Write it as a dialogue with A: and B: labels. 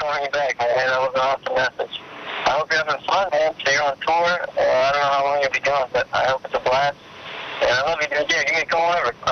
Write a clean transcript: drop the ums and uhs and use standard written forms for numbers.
A: calling me back, man. That was an awesome message. I hope you're having fun, man. So you're on tour. I don't know how long you'll be gone, but I hope it's a blast. And I love you, dude. Yeah, give me a call whenever.